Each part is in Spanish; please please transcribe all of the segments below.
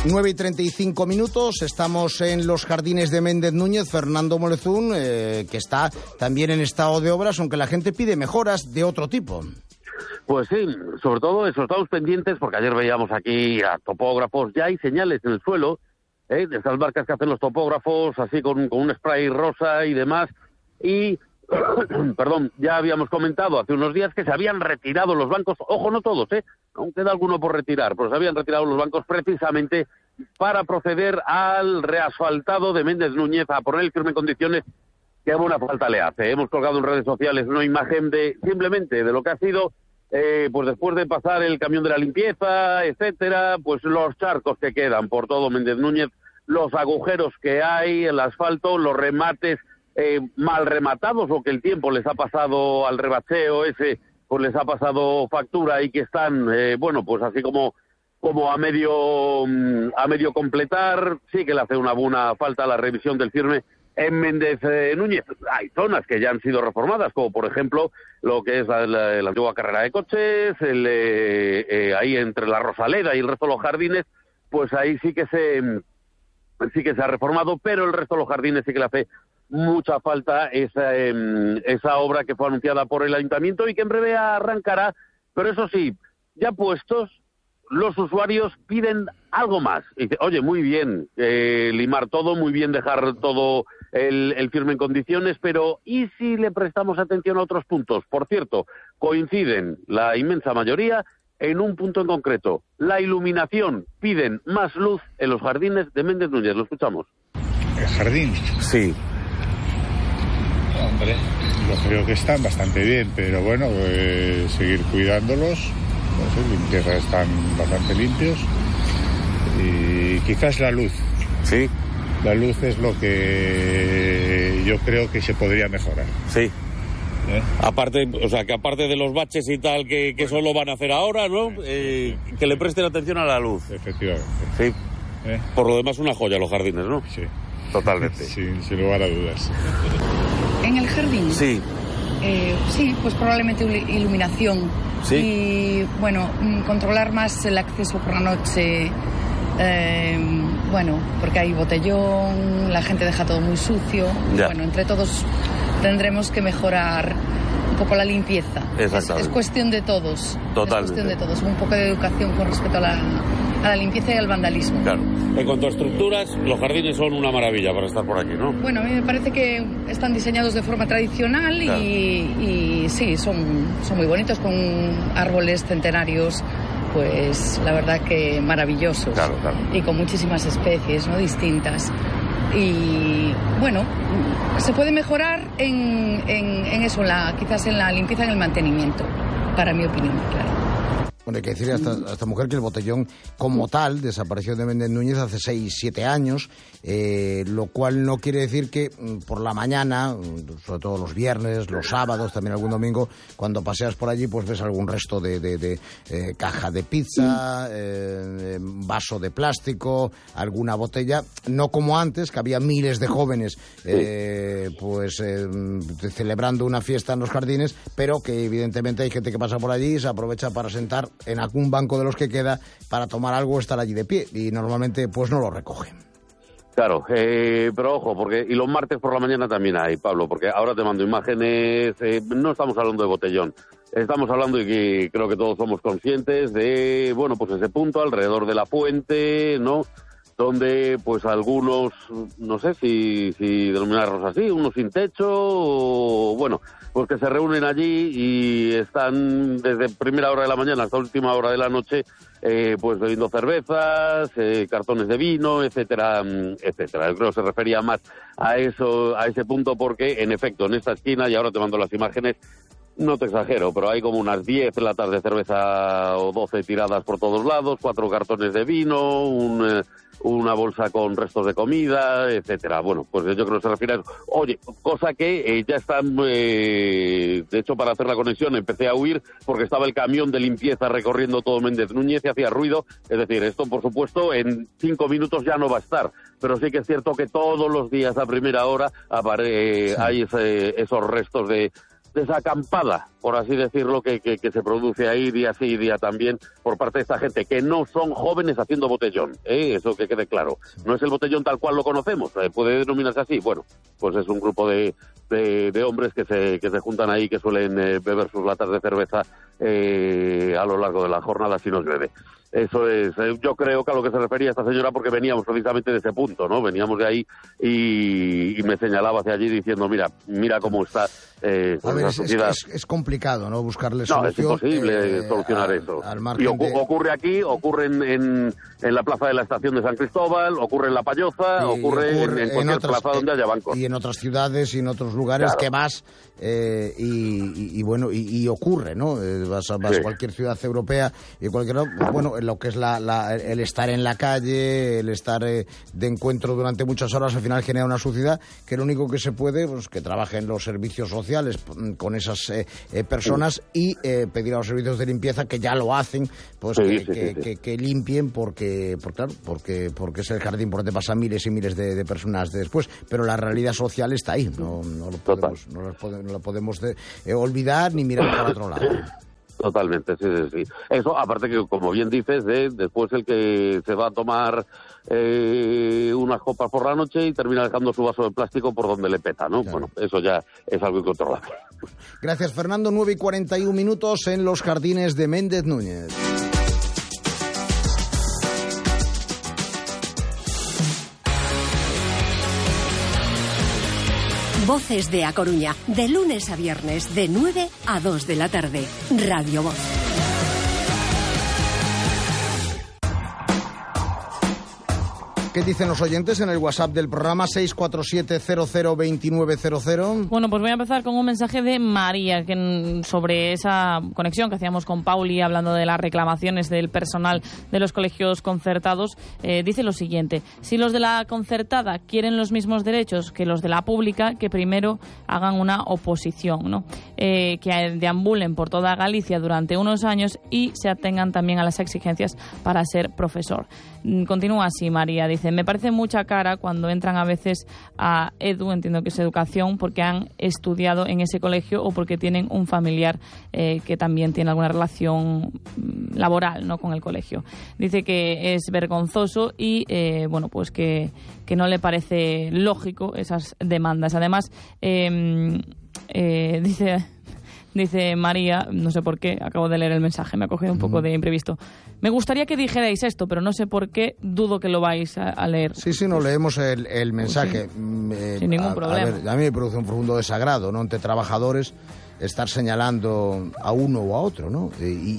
9:35, estamos en los jardines de Méndez Núñez. Fernando Molezún, que está también en estado de obras, aunque la gente pide mejoras de otro tipo. Pues sí, sobre todo eso, estamos pendientes, porque ayer veíamos aquí a topógrafos, ya hay señales en el suelo, de esas marcas que hacen los topógrafos, así con un spray rosa y demás, y, perdón, ya habíamos comentado hace unos días que se habían retirado los bancos, ojo, no todos, aún queda alguno por retirar, pero se habían retirado los bancos precisamente para proceder al reasfaltado de Méndez Núñez, a poner el firme en condiciones que buena falta le hace. Hemos colgado en redes sociales una imagen de simplemente de lo que ha sido, pues después de pasar el camión de la limpieza, etcétera, pues los charcos que quedan por todo Méndez Núñez, los agujeros que hay, el asfalto, los remates mal rematados, o que el tiempo les ha pasado al rebacheo ese, pues les ha pasado factura y que están, bueno, pues así como a medio completar. Sí que le hace una buena falta la revisión del firme en Méndez Núñez. Hay zonas que ya han sido reformadas, como por ejemplo lo que es la antigua carrera de coches, ahí entre la Rosaleda y el resto de los jardines, pues ahí sí que se ha reformado, pero el resto de los jardines sí que le hace mucha falta esa obra que fue anunciada por el ayuntamiento y que en breve arrancará. Pero eso sí, ya puestos, los usuarios piden algo más. Y dice, oye, muy bien limar todo, muy bien dejar todo el firme en condiciones, pero ¿y si le prestamos atención a otros puntos? Por cierto, coinciden la inmensa mayoría en un punto en concreto: la iluminación. Piden más luz en los jardines de Méndez Núñez. Lo escuchamos. ¿El jardín? Sí. Hombre, yo creo que están bastante bien, pero bueno, seguir cuidándolos. No sé, limpieza, están bastante limpios. Y quizás la luz. Sí. La luz es lo que yo creo que se podría mejorar. Sí. Aparte, o sea, que aparte de los baches y tal que solo van a hacer ahora, ¿no? Que le presten atención a la luz. Efectivamente. Sí. Por lo demás, una joya los jardines, ¿no? Sí. Totalmente. Sin lugar a dudas. ¿En el jardín? Sí. Sí, pues probablemente iluminación. Sí. Y, bueno, controlar más el acceso por la noche. Bueno, porque hay botellón, la gente deja todo muy sucio. Ya. Bueno, entre todos tendremos que mejorar un poco la limpieza. Exactamente. Es cuestión de todos. Totalmente. Es cuestión de todos. Un poco de educación con respecto a la limpieza y al vandalismo. Claro. En cuanto a estructuras, los jardines son una maravilla para estar por aquí, ¿no? Bueno, a mí me parece que están diseñados de forma tradicional, claro. y sí, son muy bonitos, con árboles centenarios, pues la verdad que maravillosos. Claro. Y con muchísimas especies, ¿no?, distintas. Y bueno, se puede mejorar en eso, quizás en la limpieza y en el mantenimiento, para mi opinión, claro. Bueno, hay que decirle a esta mujer que el botellón como tal desapareció de Méndez Núñez hace 6-7 años, lo cual no quiere decir que por la mañana, sobre todo los viernes, los sábados, también algún domingo, cuando paseas por allí, pues ves algún resto de caja de pizza, vaso de plástico, alguna botella, no como antes, que había miles de jóvenes celebrando una fiesta en los jardines, pero que evidentemente hay gente que pasa por allí y se aprovecha para sentar en algún banco de los que queda para tomar algo o estar allí de pie, y normalmente pues no lo recogen. Claro, pero ojo, porque y los martes por la mañana también hay, Pablo, porque ahora te mando imágenes, no estamos hablando de botellón, estamos hablando, y que creo que todos somos conscientes de, bueno, pues ese punto alrededor de la fuente, ¿no?, donde pues algunos, no sé si denominarlos así, unos sin techo, o bueno, pues que se reúnen allí y están desde primera hora de la mañana hasta última hora de la noche, pues bebiendo cervezas, cartones de vino, etcétera, etcétera. Yo creo que se refería más a eso, a ese punto, porque en efecto en esta esquina, y ahora te mando las imágenes, no te exagero, pero hay como unas 10 latas de cerveza o 12 tiradas por todos lados, 4 cartones de vino, una bolsa con restos de comida, etcétera. Bueno, pues yo creo que se refiere a eso. Oye, cosa que ya están, de hecho, para hacer la conexión empecé a huir porque estaba el camión de limpieza recorriendo todo Méndez Núñez y hacía ruido. Es decir, esto, por supuesto, en 5 minutos ya no va a estar. Pero sí que es cierto que todos los días a primera hora hay esos restos de esa acampada, por así decirlo, que se produce ahí día sí y día también por parte de esta gente, que no son jóvenes haciendo botellón, eso que quede claro. No es el botellón tal cual lo conocemos, puede denominarse así. Bueno, pues es un grupo de hombres que se juntan ahí, que suelen beber sus latas de cerveza a lo largo de la jornada si nos llueve. Eso es, yo creo que a lo que se refería esta señora, porque veníamos precisamente de ese punto, ¿no? Veníamos de ahí y me señalaba hacia allí diciendo, mira cómo está a ver, es complicado, ¿no? Buscarle solución. No, es imposible solucionar eso. Y ocurre aquí, ocurre en la plaza de la estación de San Cristóbal, ocurre en La Payoza, ocurre en cualquier plaza donde haya bancos. Y en otras ciudades y en otros lugares, claro, que vas y ocurre, ¿no? Vas a cualquier ciudad europea y bueno, lo que es el estar en la calle, el estar de encuentro durante muchas horas, al final genera una suciedad que lo único que se puede, pues que trabajen los servicios sociales con esas personas y pedir a los servicios de limpieza, que ya lo hacen, pues que limpien, porque es el jardín por donde pasan miles y miles de personas después, pero la realidad social está ahí, no lo podemos olvidar ni mirar para otro lado. Totalmente, sí. Eso, aparte que, como bien dices, después el que se va a tomar unas copas por la noche y termina dejando su vaso de plástico por donde le peta, ¿no? Claro. Bueno, eso ya es algo incontrolable. Gracias, Fernando. 9:41 en los jardines de Méndez Núñez. Voces de A Coruña, de lunes a viernes, de 9 a 2 de la tarde. Radio Voz. ¿Qué dicen los oyentes en el WhatsApp del programa 647-002900? Bueno, pues voy a empezar con un mensaje de María sobre esa conexión que hacíamos con Pauli hablando de las reclamaciones del personal de los colegios concertados. Dice lo siguiente: si los de la concertada quieren los mismos derechos que los de la pública, que primero hagan una oposición, ¿no? Que deambulen por toda Galicia durante unos años y se atengan también a las exigencias para ser profesor. Continúa así María, dice: me parece mucha cara cuando entran a veces a Edu, entiendo que es educación, porque han estudiado en ese colegio o porque tienen un familiar que también tiene alguna relación laboral, ¿no?, con el colegio. Dice que es vergonzoso y bueno, pues que no le parece lógico esas demandas. Además, dice María, no sé por qué, acabo de leer el mensaje, me ha cogido un poco de imprevisto. Me gustaría que dijerais esto, pero no sé por qué, dudo que lo vais a leer. Sí, no leemos el mensaje. Sí, sin ningún problema. A ver, a mí me produce un profundo desagrado, ¿no?, entre trabajadores, estar señalando a uno o a otro, ¿no?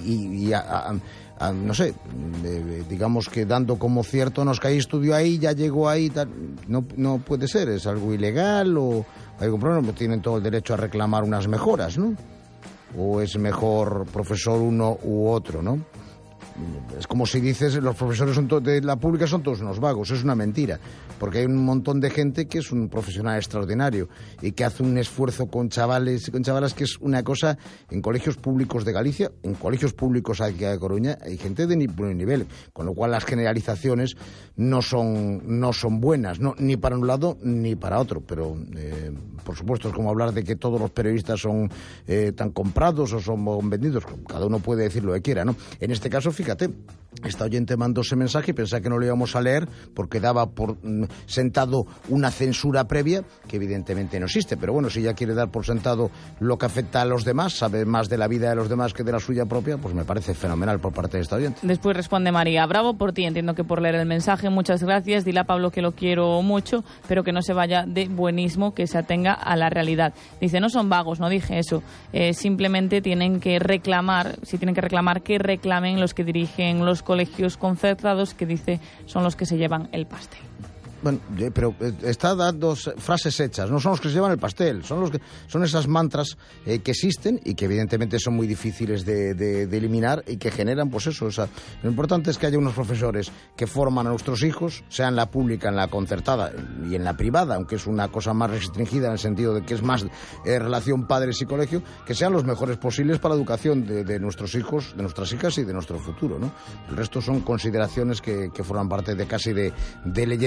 No sé, digamos que dando como cierto, nos caí estudio ahí, ya llegó ahí, tal. No puede ser, es algo ilegal o hay algún problema, tienen todo el derecho a reclamar unas mejoras, ¿no? O es mejor profesor uno u otro, ¿no? Es como si dices los profesores de la pública son todos unos vagos. Es una mentira, porque hay un montón de gente que es un profesional extraordinario y que hace un esfuerzo con chavales y con chavalas, que es una cosa. En colegios públicos de Galicia, en colegios públicos aquí de Coruña, hay gente de buen nivel, con lo cual las generalizaciones no son buenas, ¿no?, ni para un lado ni para otro. Pero por supuesto es como hablar de que todos los periodistas son tan comprados o son vendidos. Cada uno puede decir lo que quiera, ¿no? En este caso, fíjate, esta oyente mandó ese mensaje y pensaba que no lo íbamos a leer porque daba por sentado una censura previa que evidentemente no existe, pero bueno, si ella quiere dar por sentado lo que afecta a los demás, sabe más de la vida de los demás que de la suya propia, pues me parece fenomenal por parte de esta oyente. Después responde María: bravo por ti, entiendo que por leer el mensaje, muchas gracias, dile a Pablo que lo quiero mucho, pero que no se vaya de buenismo, que se atenga a la realidad. Dice: no son vagos, no dije eso, simplemente tienen que reclamar, si tienen que reclamar, que reclamen los que dirigen los colegios concertados, que dice son los que se llevan el pastel. Bueno, pero está dando frases hechas, no son los que se llevan el pastel, son esas mantras que existen y que evidentemente son muy difíciles de eliminar y que generan, pues eso, lo importante es que haya unos profesores que forman a nuestros hijos, sea en la pública, en la concertada y en la privada, aunque es una cosa más restringida en el sentido de que es más relación padres y colegio, que sean los mejores posibles para la educación de nuestros hijos, de nuestras hijas y de nuestro futuro, ¿no? El resto son consideraciones que forman parte de casi de leyendas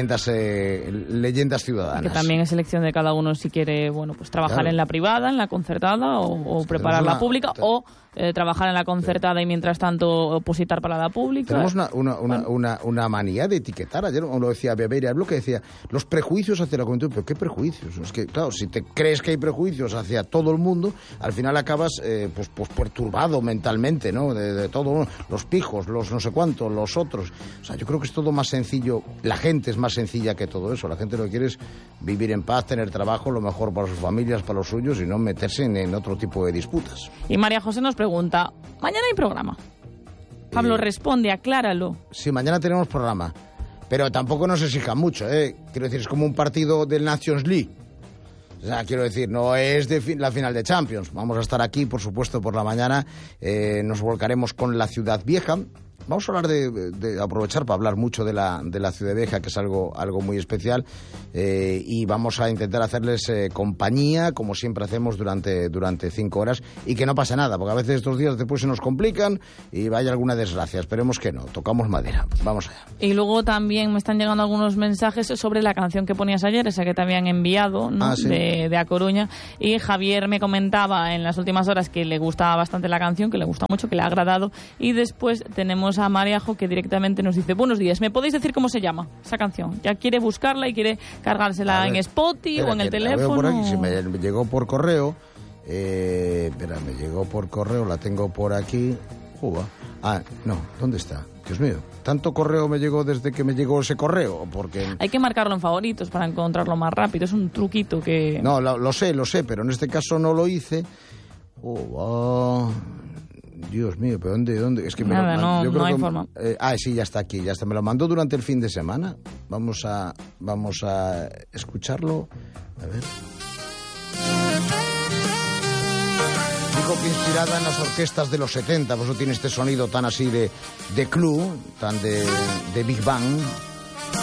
leyendas ciudadanas. Que también es elección de cada uno si quiere, bueno, pues trabajar claro. en la privada, en la concertada o preparar la pública o trabajar en la concertada y mientras tanto opositar para la pública. Tenemos una manía de etiquetar. Ayer lo decía Beberia, es lo que decía, los prejuicios hacia la juventud. ¿Pero qué prejuicios? Es que, claro, si te crees que hay prejuicios hacia todo el mundo, al final acabas pues perturbado mentalmente, ¿no? De todo, los pijos, los no sé cuántos, los otros. O sea, yo creo que es todo más sencillo. La gente es más sencilla que todo eso. La gente lo que quiere es vivir en paz, tener trabajo, lo mejor para sus familias, para los suyos y no meterse en otro tipo de disputas. Y María José nos pregunta, ¿mañana hay programa? Pablo responde, acláralo. Sí, mañana tenemos programa, pero tampoco nos exijan mucho, ¿eh? Quiero decir, es como un partido del Nations League. O sea, quiero decir, no es la final de Champions. Vamos a estar aquí, por supuesto, por la mañana. Nos volcaremos con la Ciudad Vieja. Vamos a hablar de aprovechar para hablar mucho de la Ciudad Vieja, que es algo muy especial, y vamos a intentar hacerles compañía, como siempre hacemos durante 5 horas, y que no pase nada, porque a veces estos días después se nos complican y vaya alguna desgracia. Esperemos que no, tocamos madera. Vamos allá. Y luego también me están llegando algunos mensajes sobre la canción que ponías ayer, esa que te habían enviado, ¿no? ¿Sí? de A Coruña, y Javier me comentaba en las últimas horas que le gustaba bastante la canción, que le gusta mucho, que le ha agradado, y después tenemos a Mariajo que directamente nos dice, buenos días, ¿me podéis decir cómo se llama esa canción? Ya quiere buscarla y quiere cargársela en Spotify o en el teléfono. Por aquí, si me llegó por correo, me llegó por correo, la tengo por aquí. No, ¿dónde está? Dios mío, tanto correo me llegó desde que me llegó ese correo, porque... Hay que marcarlo en favoritos para encontrarlo más rápido, es un truquito que... No, lo sé, pero en este caso no lo hice. Dios mío, ¿pero dónde? Es que nada, no hay forma. Sí, ya está aquí, me lo mandó durante el fin de semana. Vamos a escucharlo. A ver. Dijo que inspirada en las orquestas de los 70, por eso tiene este sonido tan así de club, tan de Big Bang.